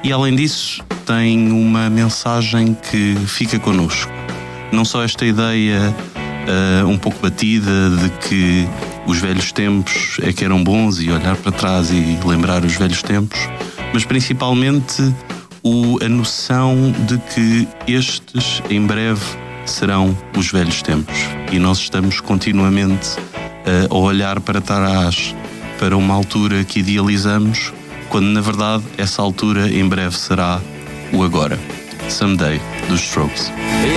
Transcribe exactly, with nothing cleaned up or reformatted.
E além disso, tem uma mensagem que fica connosco. Não só esta ideia uh, um pouco batida de que os velhos tempos é que eram bons e olhar para trás e lembrar os velhos tempos, mas principalmente o, a noção de que estes em breve serão os velhos tempos. E nós estamos continuamente uh, a olhar para trás, para uma altura que idealizamos, quando na verdade essa altura em breve será o agora. Someday, dos Strokes.